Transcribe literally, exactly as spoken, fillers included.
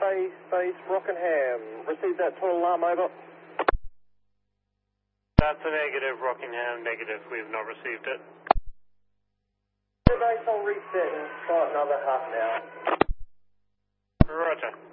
Bay Space Rockingham. Received that total alarm, over. That's a negative, Rockingham, negative. We have not received it. Base, I'll reset in about another half an hour. Roger.